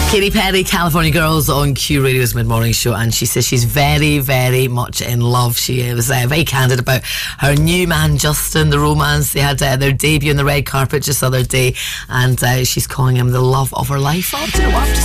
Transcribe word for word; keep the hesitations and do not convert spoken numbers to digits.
Katy Perry, California Girls on Q Radio's Mid-Morning Show, and she says she's very, very much in love. She was uh, very candid about her new man, Justin, the romance. They had uh, their debut on the red carpet just the other day, and uh, she's calling him the love of her life. Oh, do you know what?